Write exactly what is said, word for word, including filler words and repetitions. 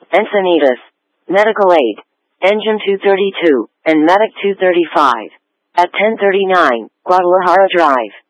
Encinitas, Medical Aid, Engine two thirty-two, and Medic two thirty-five. At ten thirty-nine, Guadalajara Drive.